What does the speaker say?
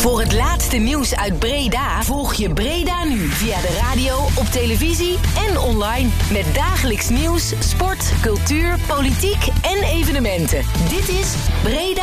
Voor het laatste nieuws uit Breda volg je Breda Nu via de radio, op televisie en online. Met dagelijks nieuws, sport, cultuur, politiek en evenementen. Dit is Breda